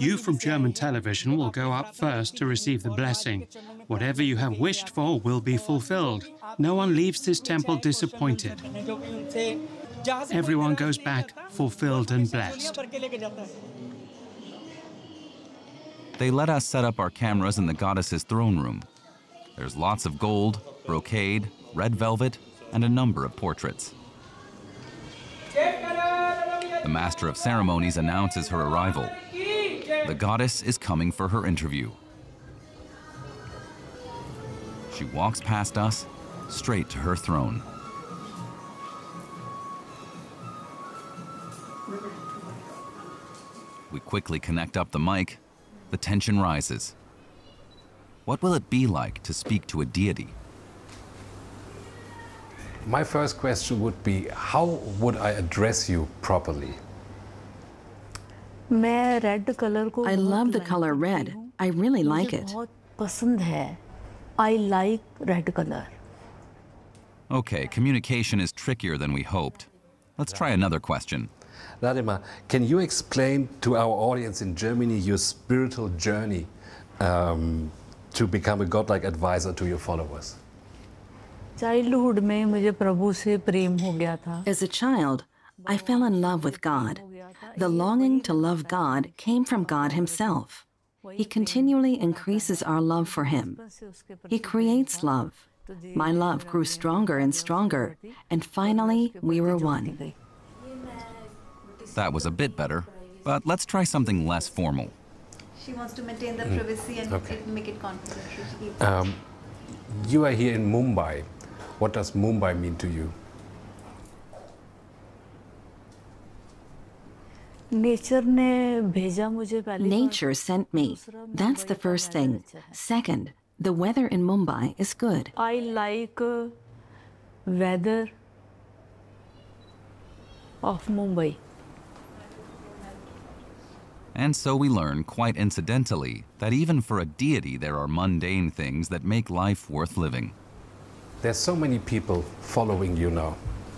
You from German television will go up first to receive the blessing. Whatever you have wished for will be fulfilled. No one leaves this temple disappointed. Everyone goes back fulfilled and blessed. They let us set up our cameras in the goddess's throne room. There's lots of gold, brocade, red velvet, and a number of portraits. The master of ceremonies announces her arrival. The goddess is coming for her interview. She walks past us, straight to her throne. We quickly connect up the mic. The tension rises. What will it be like to speak to a deity? My first question would be, how would I address you properly? I love the color red. I really like it. I like red color. Okay, communication is trickier than we hoped. Let's try another question. Radhima, can you explain to our audience in Germany your spiritual journey to become a godlike advisor to your followers? As a child, I fell in love with God. The longing to love God came from God Himself. He continually increases our love for Him. He creates love. My love grew stronger and stronger, and finally we were one. That was a bit better, but let's try something less formal. She wants to maintain the privacy and make it confidential. You are here in Mumbai. What does Mumbai mean to you? Nature sent me. That's the first thing. Second, the weather in Mumbai is good. I like weather of Mumbai. And so we learn, quite incidentally, that even for a deity there are mundane things that make life worth living. There's so many people following you now.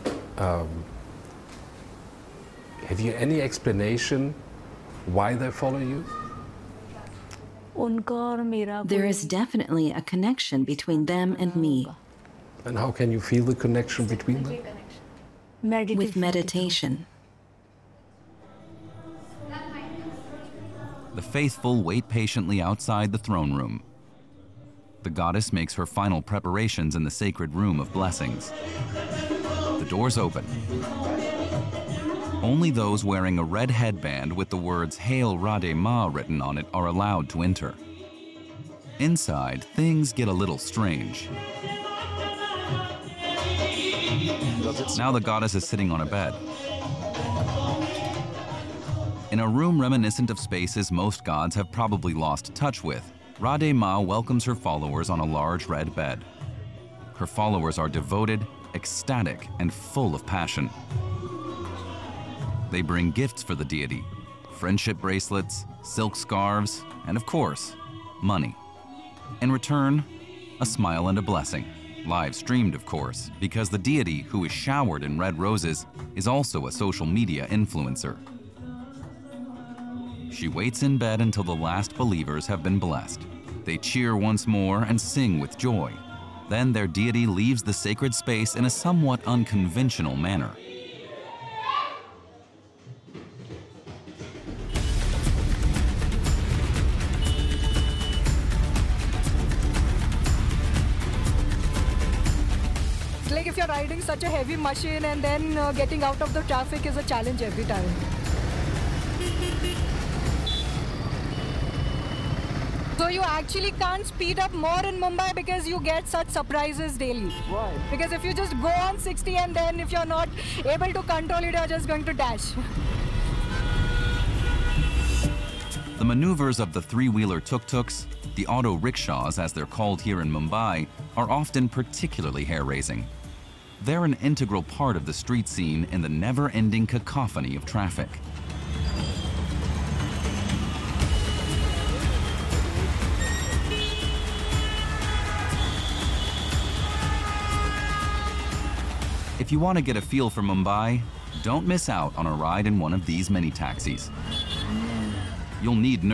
Have you any explanation why they follow you? There is definitely a connection between them and me. And how can you feel the connection between them? With meditation. The faithful wait patiently outside the throne room. The goddess makes her final preparations in the sacred room of blessings. The doors open. Only those wearing a red headband with the words "Hail Radhe Ma" written on it are allowed to enter. Inside, things get a little strange. Now the goddess is sitting on a bed. In a room reminiscent of spaces most gods have probably lost touch with, Radhe Ma welcomes her followers on a large red bed. Her followers are devoted, ecstatic, and full of passion. They bring gifts for the deity: friendship bracelets, silk scarves, and of course, money. In return, a smile and a blessing. Live streamed, of course, because the deity, who is showered in red roses, is also a social media influencer. She waits in bed until the last believers have been blessed. They cheer once more and sing with joy. Then their deity leaves the sacred space in a somewhat unconventional manner. Like if you're riding such a heavy machine and then getting out of the traffic is a challenge every time. So you actually can't speed up more in Mumbai because you get such surprises daily. Why? Because if you just go on 60 and then if you're not able to control it, you're just going to dash. The maneuvers of the three-wheeler tuk-tuks, the auto rickshaws as they're called here in Mumbai, are often particularly hair-raising. They're an integral part of the street scene in the never-ending cacophony of traffic. If you want to get a feel for Mumbai, don't miss out on a ride in one of these mini taxis. You'll need